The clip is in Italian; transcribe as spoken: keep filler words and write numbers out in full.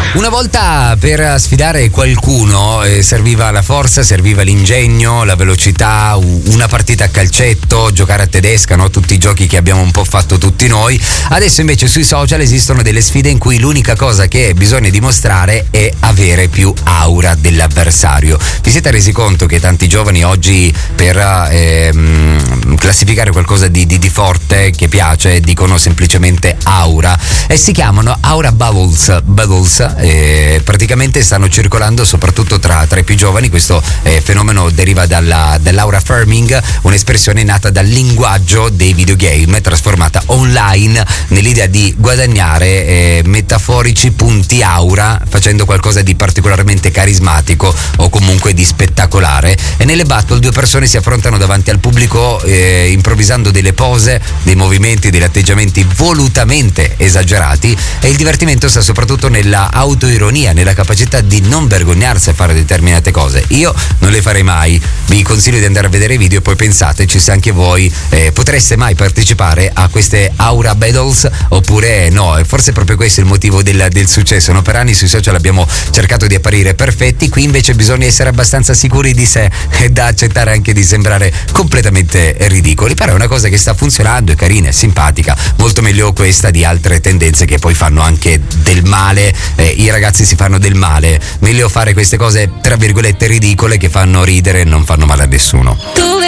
Una volta per sfidare qualcuno eh, serviva la forza, serviva l'ingegno, la velocità, una partita a calcetto, giocare a tedesca, no? Tutti i giochi che abbiamo un po' fatto tutti noi. Adesso invece sui social esistono delle sfide in cui l'unica cosa che bisogna dimostrare è avere più aura dell'avversario. Vi siete resi conto che tanti giovani oggi per ehm, classificare qualcosa di, di, di forte che piace dicono semplicemente aura e si chiamano aura bubbles, bubbles eh, praticamente stanno circolando soprattutto tra, tra i più giovani. Questo eh, fenomeno deriva dalla, dall'aura farming, un'espressione nata dal linguaggio dei videogame trasformata online nell'idea di guadagnare eh, metaforici punti aura facendo qualcosa di particolarmente carismatico o comunque di spettacolare, e nelle battle due persone si affrontano davanti al pubblico eh, improvvisando delle pose, dei movimenti, degli atteggiamenti volutamente esagerati, e il divertimento sta soprattutto nella autoironia, nella capacità di non vergognarsi a fare determinate cose. Io non le farei mai, vi consiglio di andare a vedere i video e poi pensateci se anche voi eh, potreste mai partecipare a queste aura battles oppure no. E forse proprio questo è il motivo del, del successo, no? Per anni sui social abbiamo cercato di apparire perfetti, qui invece bisogna essere abbastanza sicuri di sé e da accettare anche di sembrare completamente ridicoli, però è una cosa che sta funzionando, è carina, è simpatica, molto meglio questa di altre tendenze che poi fanno anche del male. Eh, i ragazzi si fanno del male, meglio fare queste cose tra virgolette ridicole che fanno ridere e non fanno male a nessuno. Tuve